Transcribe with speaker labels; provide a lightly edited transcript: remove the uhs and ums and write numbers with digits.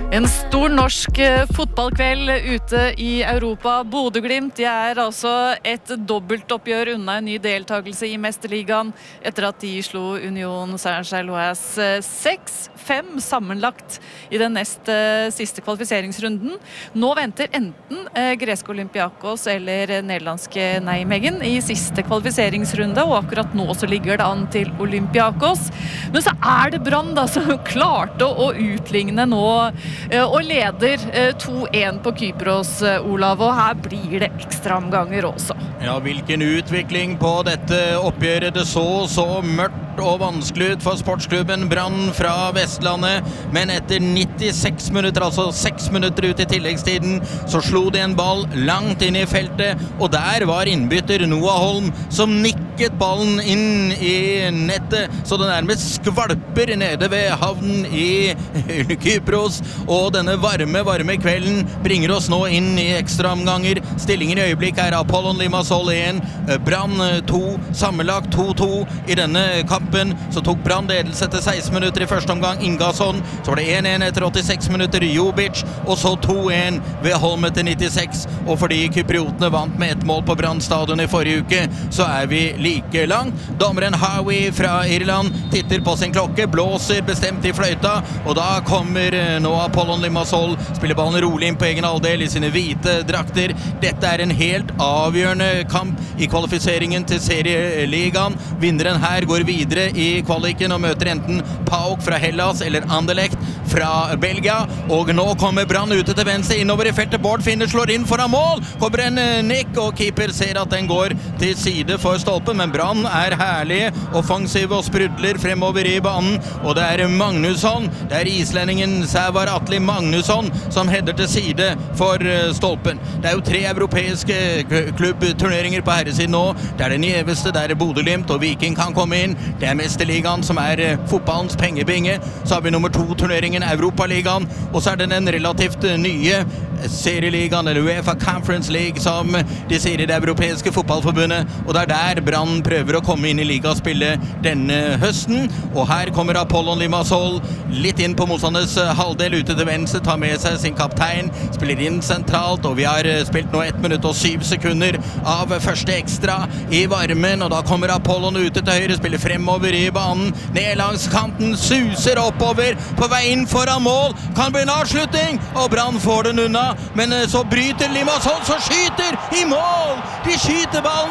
Speaker 1: En stor norsk fotballkveld ute i Europa. Bodø/Glimt, de altså et dobbeltoppgjør unna en ny deltakelse i Mesterligaen etter at de slo Union Saint-Gilloise 6-5 sammenlagt i den nest siste kvalifiseringsrunden. Nå venter enten greske Olympiakos eller nederlandske Nijmegen i siste kvalifiseringsrunde, og akkurat nå så ligger det an til Olympiakos. Men så det Brann da, som klarte å utligne nå og leder 2-1 på Kypros, Olav, og her blir det ekstraomganger også.
Speaker 2: Ja, hvilken utvikling på dette oppgjøret. Det så mørkt og vanskelig ut for sportsklubben Brann fra Vestlandet, men etter 96 minutter, altså 6 minutter ut i tilleggstiden, så slo de en ball langt inn i feltet, og der var innbytter Noah Holm, som nikket ballen inn i nettet, så det nærmest skvalper nede ved havnen i Kypros, og denne varme kvelden bringer oss nå inn i ekstraomganger. Stillingen i øyeblikk Apollon Limassol 1, Brann 2, sammenlagt 2-2 i denne kampen. Så tok Brann ledelse etter 16 minutter i første omgang, Ingasson. Så var det 1-1 etter 86 minutter, Jobic, og så 2-1 ved Holm etter 96. Og fordi kypriotene vant med ett mål på Brann stadion i forrige uke, så vi like langt. Dommeren Howie fra Irland titter på sin klokke, blåser bestemt i fløyta, og da kommer nå Apollon Limassol, spiller ballen rolig inn på egen halvdel i sine hvite drakter. Dette en helt avgjørende kamp i kvalifiseringen til serieligaen. Vinneren her går videre i kvaliken og møter enten PAOK fra Hellas eller Anderlecht fra Belgia. Og nå kommer Brann ute til venstre innover i feltet. Bård Finne slår inn foran mål. Kommer en nikk, og keeper ser at den går til side for stolpen, men Brann herlig, offensiv og sprudler fremover i banen. Og det Magnusson, det islendingen Sævar Atli Magnusson som header til side for stolpen. Det jo 3 europeiske klubbturneringer på herresiden nå. Det den gjeveste, det Bodø/Glimt, og Viking kan komme inn. Det Mesterligaen som fotballens pengebinge. Så har vi nummer 2 turneringen, Europaligaen, og så det den relativt nye serieligaen, eller UEFA Conference League, som de sier i det europeiske fotballforbundet, og det der Brann prøver å komme inn i ligaspillet denne høsten. Og her kommer Apollon Limassol litt inn på motstanders halvdel ute til venstre, tar med seg sin kaptein, spiller inn sentralt, og vi har spilt nå 1 minutt og 7 sekunder av første ekstra i varmen, og da kommer Apollon ute til høyre, spiller fremover i banen, ned langs kanten, suser oppover, på vei inn foran mål, kan bli en avslutning, og Brann får den unna, men så bryter Limassol, så skyter i mål! De skyter ballen